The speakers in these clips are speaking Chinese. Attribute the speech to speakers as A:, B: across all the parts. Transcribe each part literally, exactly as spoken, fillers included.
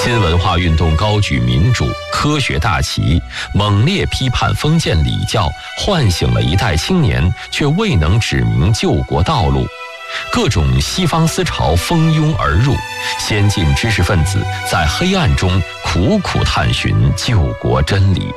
A: 新文化运动高举民主、科学大旗，猛烈批判封建礼教，唤醒了一代青年，却未能指明救国道路。各种西方思潮蜂拥而入，先进知识分子在黑暗中苦苦探寻救国真理。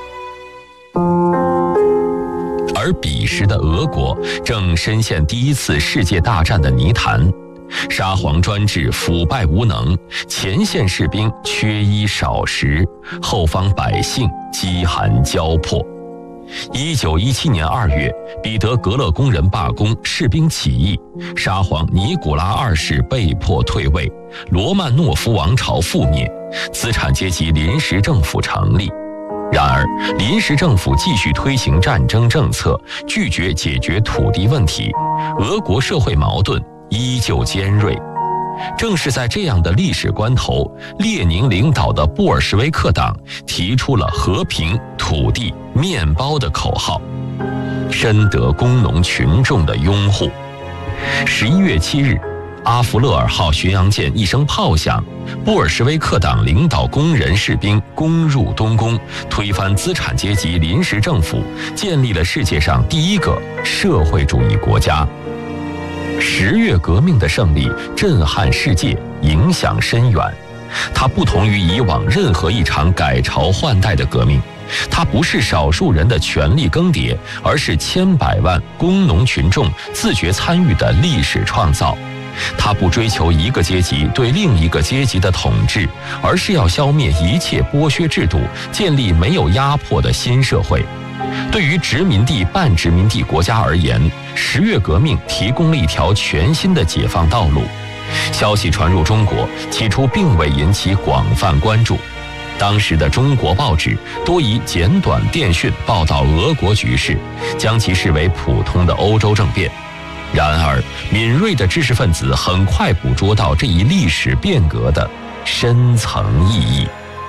A: 而彼时的俄国正深陷第一次世界大战的泥潭，沙皇专制腐败无能，前线士兵缺衣少食，后方百姓饥寒交迫。一九一七年二月，彼得格勒工人罢工，士兵起义，沙皇尼古拉二世被迫退位，罗曼诺夫王朝覆灭，资产阶级临时政府成立。然而，临时政府继续推行战争政策，拒绝解决土地问题，俄国社会矛盾依旧尖锐。正是在这样的历史关头，列宁领导的布尔什维克党提出了和平、土地、面包的口号，深得工农群众的拥护。十一月七日，阿弗勒尔号巡洋舰一声炮响，布尔什维克党领导工人士兵攻入东宫，推翻资产阶级临时政府，建立了世界上第一个社会主义国家。十月革命的胜利震撼世界，影响深远。它不同于以往任何一场改朝换代的革命，它不是少数人的权力更迭，而是千百万工农群众自觉参与的历史创造。它不追求一个阶级对另一个阶级的统治，而是要消灭一切剥削制度，建立没有压迫的新社会。对于殖民地半殖民地国家而言，十月革命提供了一条全新的解放道路。消息传入中国，起初并未引起广泛关注，当时的中国报纸多以简短电讯报道俄国局势，将其视为普通的欧洲政变。然而，敏锐的知识分子很快捕捉到这一历史变革的深层意义。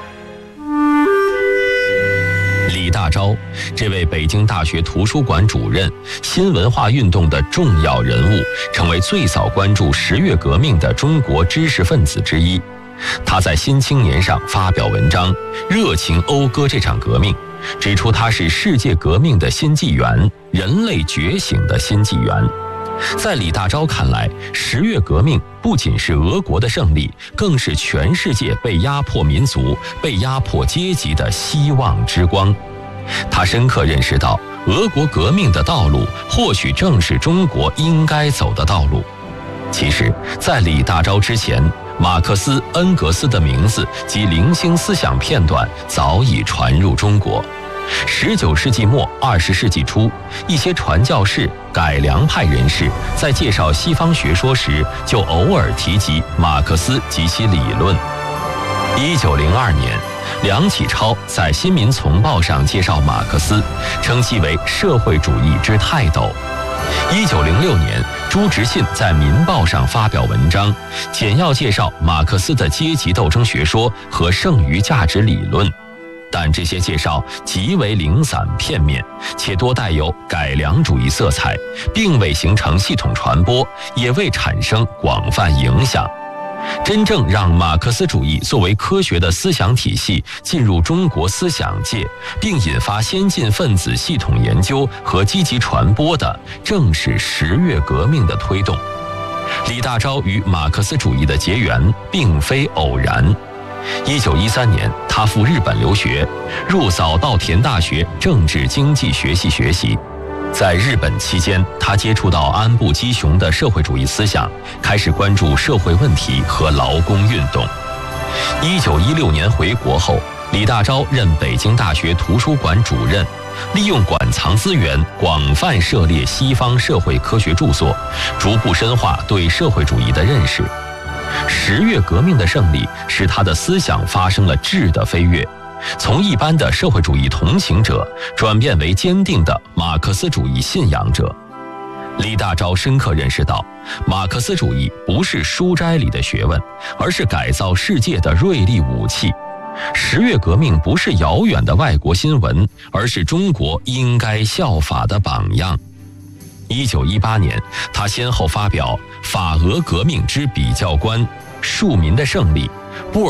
A: 李大钊，这位北京大学图书馆主任，新文化运动的重要人物，成为最早关注十月革命的中国知识分子之一。他在《新青年》上发表文章，热情讴歌这场革命，指出它是世界革命的新纪元，人类觉醒的新纪元。在李大钊看来，十月革命不仅是俄国的胜利，更是全世界被压迫民族、被压迫阶级的希望之光。他深刻认识到，俄国革命的道路或许正是中国应该走的道路。其实，在李大钊之前，马克思、恩格斯的名字及零星思想片段早已传入中国。十九世纪末二十世纪初，一些传教士、改良派人士在介绍西方学说时，就偶尔提及马克思及其理论。一九零二年，梁启超在《新民丛报》上介绍马克思，称其为社会主义之泰斗。一九零六年，朱执信在《民报》上发表文章，简要介绍马克思的阶级斗争学说和剩余价值理论。但这些介绍极为零散片面，且多带有改良主义色彩，并未形成系统传播，也未产生广泛影响。真正让马克思主义作为科学的思想体系进入中国思想界，并引发先进分子系统研究和积极传播的，正是十月革命的推动。李大钊与马克思主义的结缘并非偶然。一九一三年，他赴日本留学，入早稻田大学政治经济学系学习。在日本期间，他接触到安部基雄的社会主义思想，开始关注社会问题和劳工运动。一九一六年回国后，李大钊任北京大学图书馆主任，利用馆藏资源，广泛涉猎西方社会科学著作，逐步深化对社会主义的认识。十月革命的胜利使他的思想发生了质的飞跃，从一般的社会主义同情者转变为坚定的马克思主义信仰者。李大钊深刻认识到，马克思主义不是书斋里的学问，而是改造世界的锐利武器。十月革命不是遥远的外国新闻，而是中国应该效法的榜样。一九一八年，他先后发表《法俄革命之比较观》《庶民的胜利》《布尔